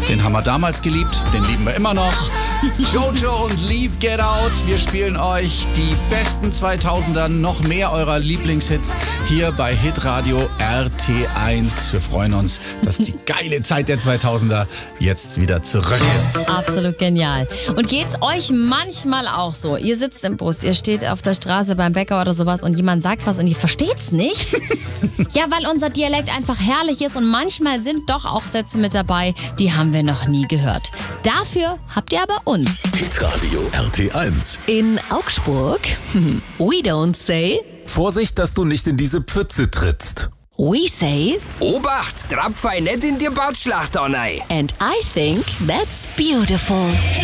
Den haben wir damals geliebt, den lieben wir immer noch. Jojo und Leave Get Out. Wir spielen euch die besten 2000er, noch mehr eurer Lieblingshits hier bei Hitradio RT1. Wir freuen uns, dass die geile Zeit der 2000er jetzt wieder zurück ist. Absolut genial. Und geht's euch manchmal auch so? Ihr sitzt im Bus, ihr steht auf der Straße beim Bäcker oder sowas und jemand sagt was und ihr versteht's nicht? Ja, weil unser Dialekt einfach herrlich ist und manchmal sind doch auch Sätze mit dabei, die haben wir noch nie gehört. Dafür habt ihr aber uns. Hitradio RT1. In Augsburg, we don't say, Vorsicht, dass du nicht in diese Pfütze trittst. we say, Obacht, Trapfei nicht in die Bautschlacht rein. and I think that's beautiful.